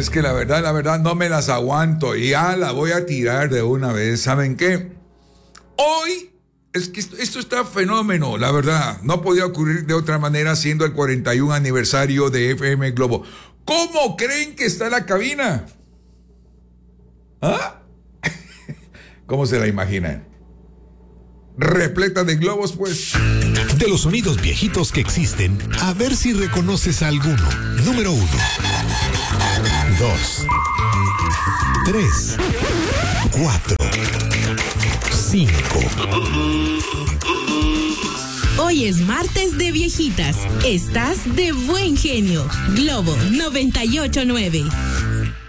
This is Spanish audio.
Es que la verdad no me las aguanto. Ya la voy a tirar de una vez. ¿Saben qué? Hoy, es que esto está fenómeno, la verdad. No podía ocurrir de otra manera siendo el 41 aniversario de FM Globo. ¿Cómo creen que está la cabina? ¿Ah? ¿Cómo se la imaginan? Repleta de globos, pues. De los sonidos viejitos que existen, a ver si reconoces alguno. Número 1, 2, 3, 4, 5. Hoy es martes de viejitas. Estás de buen genio. Globo 98.9.